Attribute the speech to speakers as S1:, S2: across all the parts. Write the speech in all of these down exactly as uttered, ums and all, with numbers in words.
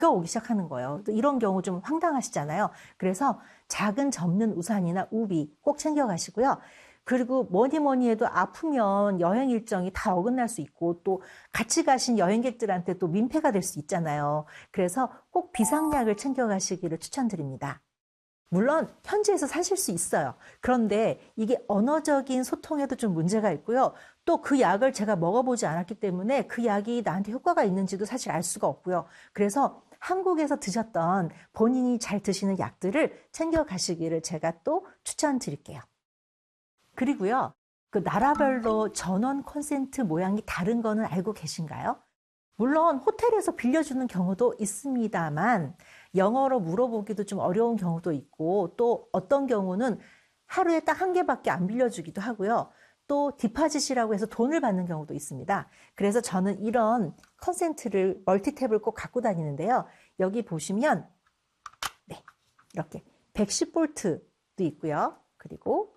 S1: 비가 오기 시작하는 거예요. 또 이런 경우 좀 황당하시잖아요. 그래서 작은 접는 우산이나 우비 꼭 챙겨가시고요. 그리고 뭐니 뭐니 해도 아프면 여행 일정이 다 어긋날 수 있고 또 같이 가신 여행객들한테 또 민폐가 될 수 있잖아요. 그래서 꼭 비상약을 챙겨가시기를 추천드립니다. 물론 현지에서 사실 수 있어요. 그런데 이게 언어적인 소통에도 좀 문제가 있고요. 또 그 약을 제가 먹어보지 않았기 때문에 그 약이 나한테 효과가 있는지도 사실 알 수가 없고요. 그래서 한국에서 드셨던 본인이 잘 드시는 약들을 챙겨가시기를 제가 또 추천드릴게요. 그리고요, 그 나라별로 전원 콘센트 모양이 다른 거는 알고 계신가요? 물론 호텔에서 빌려주는 경우도 있습니다만 영어로 물어보기도 좀 어려운 경우도 있고 또 어떤 경우는 하루에 딱 한 개밖에 안 빌려주기도 하고요. 또 디파짓이라고 해서 돈을 받는 경우도 있습니다. 그래서 저는 이런 콘센트를 멀티탭을 꼭 갖고 다니는데요. 여기 보시면 네, 이렇게 백십 볼트도 있고요. 그리고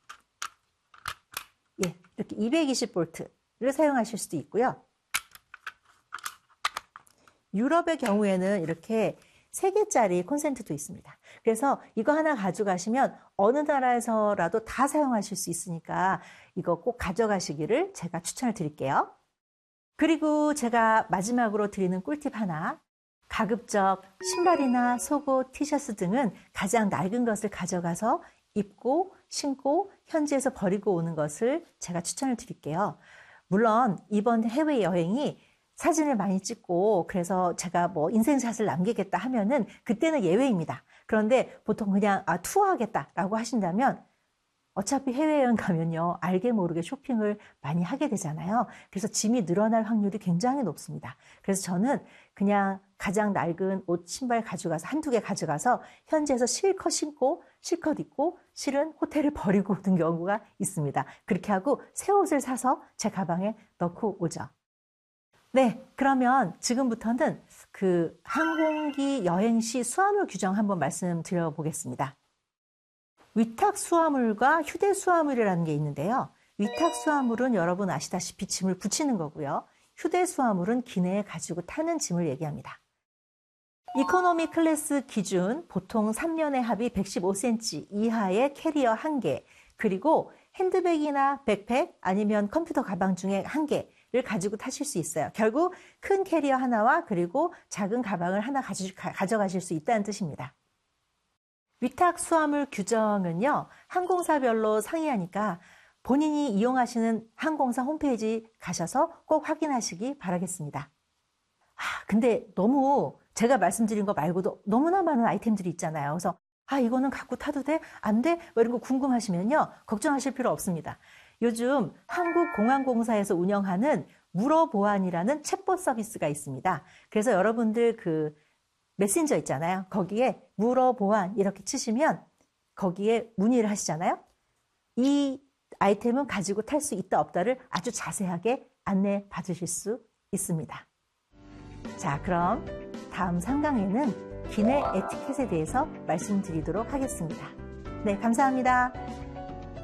S1: 예, 이렇게 이백이십 볼트를 사용하실 수도 있고요. 유럽의 경우에는 이렇게 세 개짜리 콘센트도 있습니다. 그래서 이거 하나 가져가시면 어느 나라에서라도 다 사용하실 수 있으니까 이거 꼭 가져가시기를 제가 추천을 드릴게요. 그리고 제가 마지막으로 드리는 꿀팁 하나. 가급적 신발이나 속옷, 티셔츠 등은 가장 낡은 것을 가져가서 입고 신고 현지에서 버리고 오는 것을 제가 추천을 드릴게요. 물론 이번 해외여행이 사진을 많이 찍고 그래서 제가 뭐 인생샷을 남기겠다 하면은 그때는 예외입니다. 그런데 보통 그냥 아 투어하겠다라고 하신다면 어차피 해외여행 가면요 알게 모르게 쇼핑을 많이 하게 되잖아요. 그래서 짐이 늘어날 확률이 굉장히 높습니다. 그래서 저는 그냥 가장 낡은 옷, 신발 가져가서 한두 개 가져가서 현지에서 실컷 신고 실컷 입고 실은 호텔을 버리고 오는 경우가 있습니다. 그렇게 하고 새 옷을 사서 제 가방에 넣고 오죠. 네, 그러면 지금부터는 그 항공기 여행 시 수화물 규정 한번 말씀드려 보겠습니다. 위탁 수화물과 휴대 수화물이라는 게 있는데요. 위탁 수화물은 여러분 아시다시피 짐을 붙이는 거고요. 휴대 수화물은 기내에 가지고 타는 짐을 얘기합니다. 이코노미 클래스 기준 보통 삼 년의 합이 백십오 센티미터 이하의 캐리어 한 개, 그리고 핸드백이나 백팩 아니면 컴퓨터 가방 중에 한 개, 를 가지고 타실 수 있어요. 결국 큰 캐리어 하나와 그리고 작은 가방을 하나 가지, 가져가실 수 있다는 뜻입니다. 위탁 수화물 규정은요. 항공사별로 상이하니까 본인이 이용하시는 항공사 홈페이지 가셔서 꼭 확인하시기 바라겠습니다. 아, 근데 너무 제가 말씀드린 거 말고도 너무나 많은 아이템들이 있잖아요. 그래서 아 이거는 갖고 타도 돼? 안 돼? 뭐 이런 거 궁금하시면요. 걱정하실 필요 없습니다. 요즘 한국공항공사에서 운영하는 물어보안이라는 챗봇 서비스가 있습니다. 그래서 여러분들 그 메신저 있잖아요. 거기에 물어보안 이렇게 치시면 거기에 문의를 하시잖아요. 이 아이템은 가지고 탈 수 있다 없다를 아주 자세하게 안내 받으실 수 있습니다. 자, 그럼 다음 삼 강에는 기내 에티켓에 대해서 말씀드리도록 하겠습니다. 네, 감사합니다.